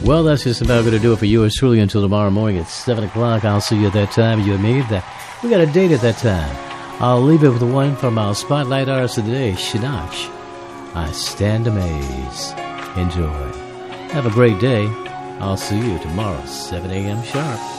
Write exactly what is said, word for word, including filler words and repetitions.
Well, that's just about going to do it for yours truly until tomorrow morning at seven o'clock. I'll see you at that time. You and me. That we got a date at that time. I'll leave it with the one from our spotlight artist of the day, Shinash. I stand amazed. Enjoy. Have a great day. I'll see you tomorrow, seven a.m. sharp.